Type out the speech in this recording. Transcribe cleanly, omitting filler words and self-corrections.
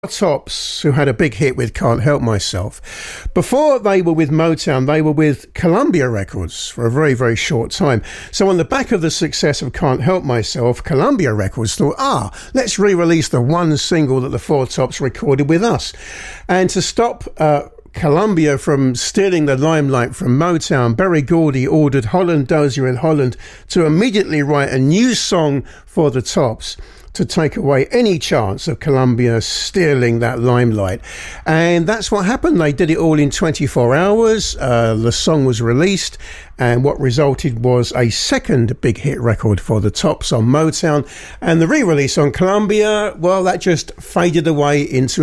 Tops, who had a big hit with Can't Help Myself. Before they were with Motown, they were with Columbia Records for a very, very short time. So on the back of the success of Can't Help Myself, Columbia Records thought, let's re-release the one single that the Four Tops recorded with us. And to stop Columbia from stealing the limelight from Motown, Berry Gordy ordered Holland Dozier and Holland to immediately write a new song for the Tops to take away any chance of Columbia stealing that limelight. And that's what happened. They did it all in 24 hours. The song was released, and what resulted was a second big hit record for the Tops on Motown. And the re-release on Columbia, well, that just faded away into